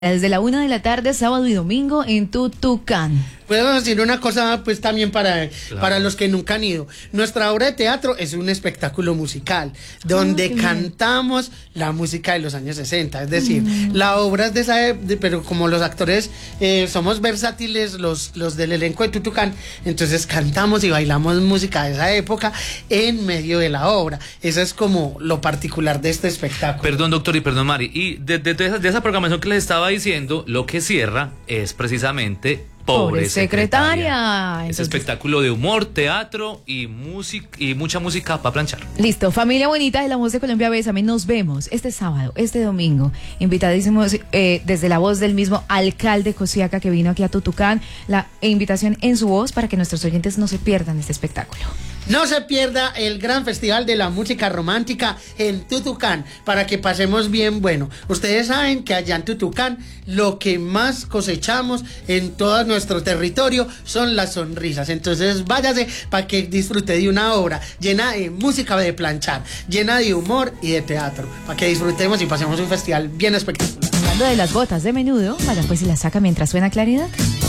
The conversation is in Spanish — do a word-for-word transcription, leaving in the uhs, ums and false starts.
Desde la una de la tarde, sábado y domingo en Tutucán. Podemos decir una cosa, pues también para, claro. para los que nunca han ido. Nuestra obra de teatro es un espectáculo musical, donde oh, cantamos la música de los años sesenta. Es decir, mm. la obra es de esa época, pero como los actores eh, somos versátiles, los, los del elenco de Tutucán, entonces cantamos y bailamos música de esa época en medio de la obra. Eso es como lo particular de este espectáculo. Perdón, doctor, y perdón, Mari. Y de, de, de, esa, de esa programación que les estaba diciendo, lo que cierra es precisamente Pobre, Pobre secretaria. secretaria. Es espectáculo de humor, teatro y música y mucha música para planchar. Listo, familia bonita de La Voz de Colombia, Bésame, nos vemos este sábado, este domingo. Invitadísimos eh, desde la voz del mismo alcalde Cosiaca que vino aquí a Tutucán. La invitación en su voz para que nuestros oyentes no se pierdan este espectáculo. No se pierda el gran festival de la música romántica en Tutucán, para que pasemos bien bueno. Ustedes saben que allá en Tutucán lo que más cosechamos en todo nuestro territorio son las sonrisas. Entonces váyase para que disfrute de una obra llena de música de planchar, llena de humor y de teatro, para que disfrutemos y pasemos un festival bien espectacular. Hablando de las botas de Menudo, vaya pues si las saca mientras suena Claridad.